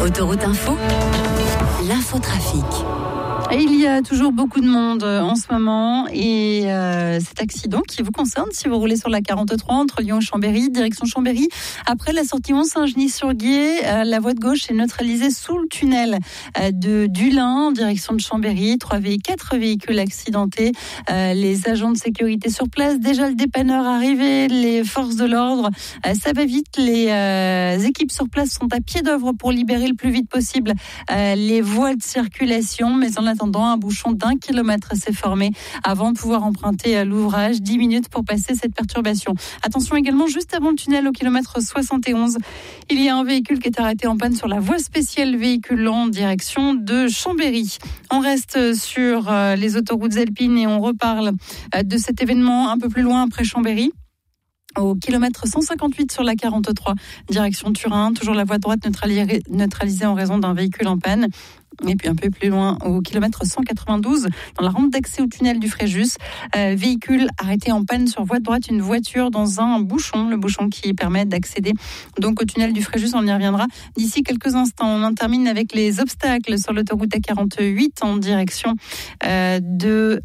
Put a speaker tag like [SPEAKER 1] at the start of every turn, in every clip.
[SPEAKER 1] Autoroute Info, l'infotrafic.
[SPEAKER 2] Et il y a toujours beaucoup de monde en ce moment et cet accident qui vous concerne si vous roulez sur la 43 entre Lyon et Chambéry, direction Chambéry. Après la sortie 11 Saint-Genis-sur-Guiers, la voie de gauche est neutralisée sous le tunnel de Dulin, direction de Chambéry. 4 véhicules accidentés. Les agents de sécurité sur place, déjà le dépanneur arrivé, les forces de l'ordre, ça va vite. Les équipes sur place sont à pied d'œuvre pour libérer le plus vite possible les voies de circulation, mais en attendant, un bouchon d'1 kilomètre s'est formé avant de pouvoir emprunter l'ouvrage. 10 minutes pour passer cette perturbation. Attention également, juste avant le tunnel au kilomètre 71, il y a un véhicule qui est arrêté en panne sur la voie spéciale véhicule en direction de Chambéry. On reste sur les autoroutes alpines et on reparle de cet événement un peu plus loin après Chambéry. Au kilomètre 158 sur la 43, direction Turin, toujours la voie droite neutralisée en raison d'un véhicule en panne. Et puis un peu plus loin, au kilomètre 192, dans la rampe d'accès au tunnel du Fréjus, véhicule arrêté en panne sur voie de droite, une voiture dans un bouchon, le bouchon qui permet d'accéder donc au tunnel du Fréjus. On y reviendra d'ici quelques instants. On en termine avec les obstacles sur l'autoroute A48 en direction de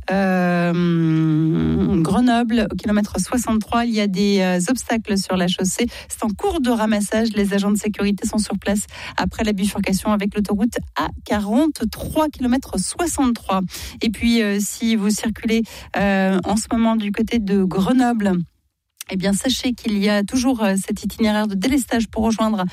[SPEAKER 2] Grenoble. Au kilomètre 63, il y a des obstacles sur la chaussée. C'est en cours de ramassage. Les agents de sécurité sont sur place après la bifurcation avec l'autoroute A43, km 63. Et puis, si vous circulez en ce moment du côté de Grenoble, eh bien, sachez qu'il y a toujours cet itinéraire de délestage pour rejoindre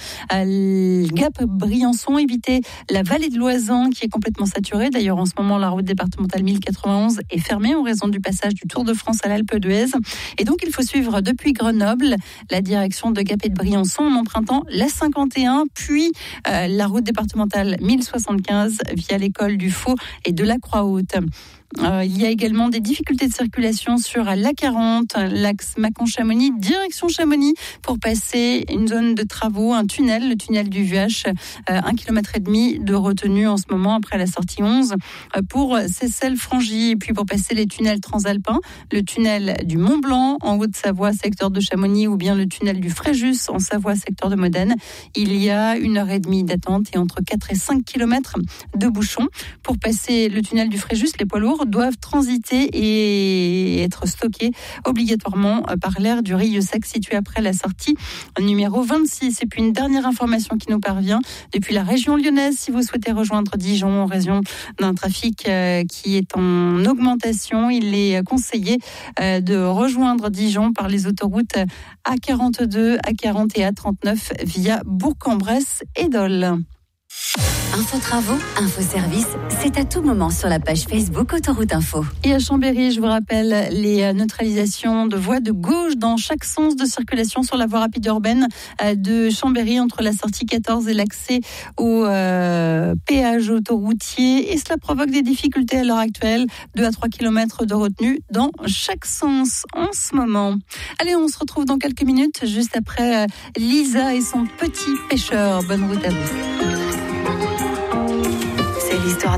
[SPEAKER 2] Gap Briançon, éviter la vallée de l'Oisan qui est complètement saturée. D'ailleurs, en ce moment, la route départementale 1091 est fermée en raison du passage du Tour de France à l'Alpe d'Huez. Et donc, il faut suivre depuis Grenoble la direction de Gap et de Briançon en empruntant la 51, puis la route départementale 1075 via l'école du Faux et de la Croix-Haute. Il y a également des difficultés de circulation sur l'A40, l'axe Mâcon-Chamonix, direction Chamonix, pour passer une zone de travaux, un tunnel, le tunnel du Vuache, 1,5 km de retenue en ce moment après la sortie 11 pour Seyssel-Frangy. Et puis pour passer les tunnels transalpins, le tunnel du Mont-Blanc en Haute-Savoie, secteur de Chamonix, ou bien le tunnel du Fréjus en Savoie, secteur de Modène. Il y a 1h30 d'attente et entre 4 et 5 km de bouchons. Pour passer le tunnel du Fréjus, les poids lourds doivent transiter et être stockés obligatoirement par l'aire du Rieux-Sec situé après la sortie numéro 26. Et puis une dernière information qui nous parvient depuis la région lyonnaise. Si vous souhaitez rejoindre Dijon en raison d'un trafic qui est en augmentation, il est conseillé de rejoindre Dijon par les autoroutes A42, A40 et A39 via Bourg-en-Bresse et Dole.
[SPEAKER 1] Info-travaux, info-service, c'est à tout moment sur la page Facebook Autoroute Info.
[SPEAKER 2] Et à Chambéry, je vous rappelle les neutralisations de voies de gauche dans chaque sens de circulation sur la voie rapide urbaine de Chambéry entre la sortie 14 et l'accès au péage autoroutier. Et cela provoque des difficultés à l'heure actuelle, 2 à 3 km de retenue dans chaque sens en ce moment. Allez, on se retrouve dans quelques minutes, juste après Lisa et son petit pêcheur. Bonne route à vous.
[SPEAKER 1] C'est l'histoire